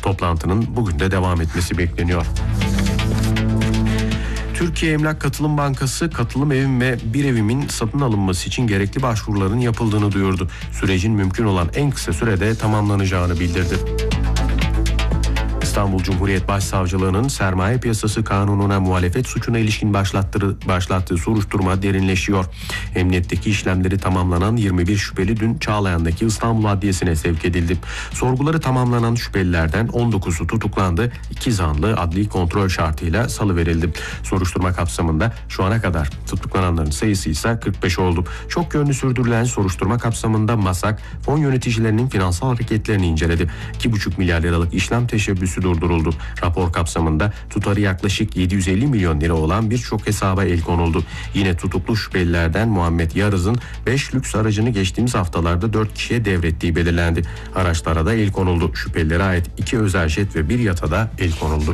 Toplantının bugün de devam etmesi bekleniyor. Türkiye Emlak Katılım Bankası, katılım evim ve bir evimin satın alınması için gerekli başvuruların yapıldığını duyurdu. Sürecin mümkün olan en kısa sürede tamamlanacağını bildirdi. İstanbul Cumhuriyet Başsavcılığı'nın sermaye piyasası kanununa muhalefet suçuna ilişkin başlattığı soruşturma derinleşiyor. Emniyetteki işlemleri tamamlanan 21 şüpheli dün Çağlayan'daki İstanbul Adliyesi'ne sevk edildi. Sorguları tamamlanan şüphelilerden 19'u tutuklandı, 2 zanlı adli kontrol şartıyla salıverildi. Soruşturma kapsamında şu ana kadar tutuklananların sayısı ise 45 oldu. Çok yönlü sürdürülen soruşturma kapsamında MASAK, fon yöneticilerinin finansal hareketlerini inceledi. 2,5 milyar liralık işlem teşebbüsü durduruldu. Rapor kapsamında tutarı yaklaşık 750 milyon lira olan birçok hesaba el konuldu. Yine tutuklu şüphelilerden Muhammed Yarız'ın 5 lüks aracını geçtiğimiz haftalarda 4 kişiye devrettiği belirlendi. Araçlara da el konuldu. Şüphelilere ait 2 özel jet ve 1 yata da el konuldu.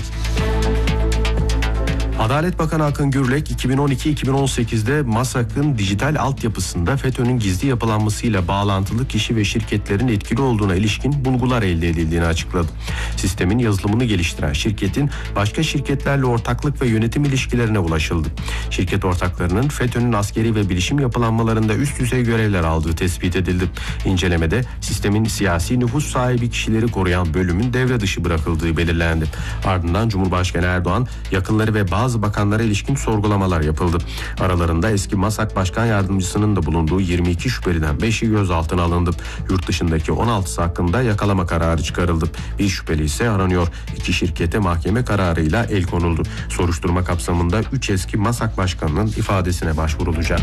Adalet Bakanı Akın Gürlek 2012-2018'de MASAK'ın dijital altyapısında FETÖ'nün gizli yapılanmasıyla bağlantılı kişi ve şirketlerin etkili olduğuna ilişkin bulgular elde edildiğini açıkladı. Sistemin yazılımını geliştiren şirketin başka şirketlerle ortaklık ve yönetim ilişkilerine ulaşıldı. Şirket ortaklarının FETÖ'nün askeri ve bilişim yapılanmalarında üst düzey görevler aldığı tespit edildi. İncelemede sistemin siyasi nüfus sahibi kişileri koruyan bölümün devre dışı bırakıldığı belirlendi. Ardından Cumhurbaşkanı Erdoğan, yakınları ve bazı bakanlara ilişkin sorgulamalar yapıldı. Aralarında eski MASAK Başkan Yardımcısının da bulunduğu 22 şüpheliden 5'i gözaltına alındı. Yurt dışındaki 16'sı hakkında yakalama kararı çıkarıldı. Bir şüpheli ise aranıyor. 2 şirkete mahkeme kararıyla el konuldu. Soruşturma kapsamında 3 eski MASAK Başkanı'nın ifadesine başvurulacak.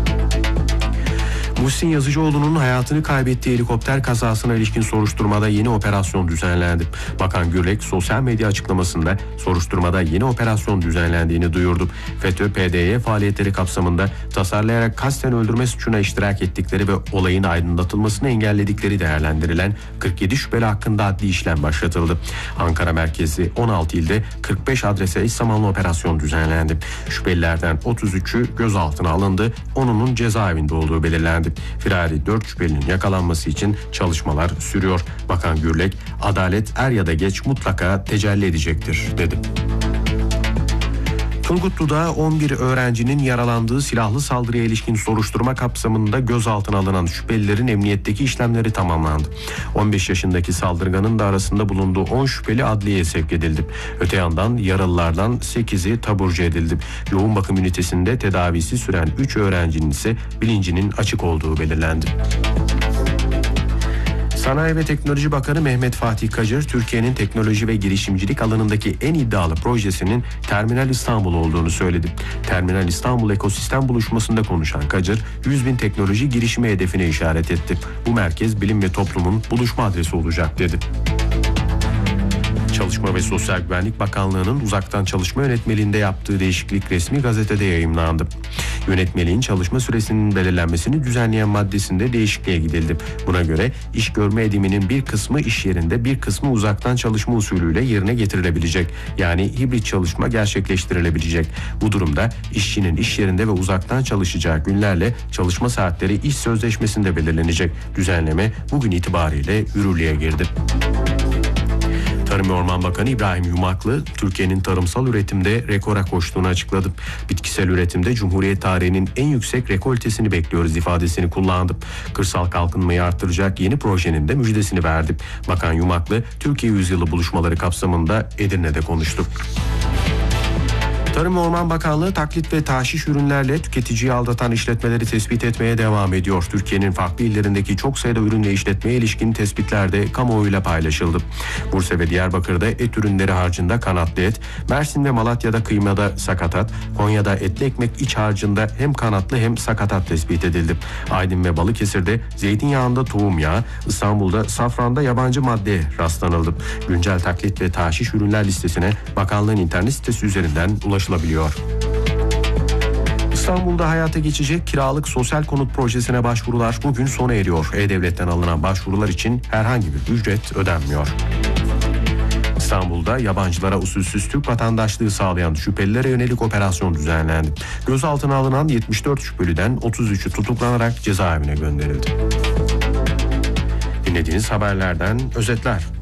Muhsin Yazıcıoğlu'nun hayatını kaybettiği helikopter kazasına ilişkin soruşturmada yeni operasyon düzenlendi. Bakan Gürlek sosyal medya açıklamasında soruşturmada yeni operasyon düzenlendiğini duyurdu. FETÖ-PDY faaliyetleri kapsamında tasarlayarak kasten öldürme suçuna iştirak ettikleri ve olayın aydınlatılmasını engelledikleri değerlendirilen 47 şüpheli hakkında adli işlem başlatıldı. Ankara merkezli 16 ilde 45 adrese eş zamanlı operasyon düzenlendi. Şüphelilerden 33'ü gözaltına alındı, 10'unun cezaevinde olduğu belirlendi. Firari 4 şüphelinin yakalanması için çalışmalar sürüyor. Bakan Gürlek, adalet er ya da geç mutlaka tecelli edecektir dedi. Turgutlu'da 11 öğrencinin yaralandığı silahlı saldırıya ilişkin soruşturma kapsamında gözaltına alınan şüphelilerin emniyetteki işlemleri tamamlandı. 15 yaşındaki saldırganın da arasında bulunduğu 10 şüpheli adliyeye sevk edildi. Öte yandan yaralılardan 8'i taburcu edildi. Yoğun bakım ünitesinde tedavisi süren 3 öğrencinin ise bilincinin açık olduğu belirlendi. Sanayi ve Teknoloji Bakanı Mehmet Fatih Kacır, Türkiye'nin teknoloji ve girişimcilik alanındaki en iddialı projesinin Terminal İstanbul olduğunu söyledi. Terminal İstanbul ekosistem buluşmasında konuşan Kacır, 100.000 teknoloji girişimi hedefine işaret etti. Bu merkez bilim ve toplumun buluşma adresi olacak dedi. Çalışma ve Sosyal Güvenlik Bakanlığı'nın uzaktan çalışma yönetmeliğinde yaptığı değişiklik resmi gazetede yayımlandı. Yönetmeliğin çalışma süresinin belirlenmesini düzenleyen maddesinde değişikliğe gidildi. Buna göre iş görme ediminin bir kısmı iş yerinde, bir kısmı uzaktan çalışma usulüyle yerine getirilebilecek. Yani hibrit çalışma gerçekleştirilebilecek. Bu durumda işçinin iş yerinde ve uzaktan çalışacağı günlerle çalışma saatleri iş sözleşmesinde belirlenecek. Düzenleme bugün itibariyle yürürlüğe girdi. Tarım ve Orman Bakanı İbrahim Yumaklı, Türkiye'nin tarımsal üretimde rekora koştuğunu açıkladı. Bitkisel üretimde Cumhuriyet tarihinin en yüksek rekoltesini bekliyoruz ifadesini kullandı. Kırsal kalkınmayı arttıracak yeni projenin de müjdesini verdi. Bakan Yumaklı, Türkiye Yüzyılı buluşmaları kapsamında Edirne'de konuştu. Tarım ve Orman Bakanlığı taklit ve taşiş ürünlerle tüketiciyi aldatan işletmeleri tespit etmeye devam ediyor. Türkiye'nin farklı illerindeki çok sayıda ürün ve işletmeye ilişkin tespitler de kamuoyuyla paylaşıldı. Bursa ve Diyarbakır'da et ürünleri harcında kanatlı et, Mersin ve Malatya'da kıymada sakatat, Konya'da etli ekmek iç harcında hem kanatlı hem sakatat tespit edildi. Aydın ve Balıkesir'de zeytinyağında tohum yağı, İstanbul'da safranda yabancı madde rastlanıldı. Güncel taklit ve taşiş ürünler listesine bakanlığın internet sitesi üzerinden ulaşılabiliyor. İstanbul'da hayata geçecek kiralık sosyal konut projesine başvurular bugün sona eriyor. E-Devlet'ten alınan başvurular için herhangi bir ücret ödenmiyor. İstanbul'da yabancılara usulsüz Türk vatandaşlığı sağlayan şüphelilere yönelik operasyon düzenlendi. Gözaltına alınan 74 şüpheliden 33'ü tutuklanarak cezaevine gönderildi. Dinlediğiniz haberlerden özetler.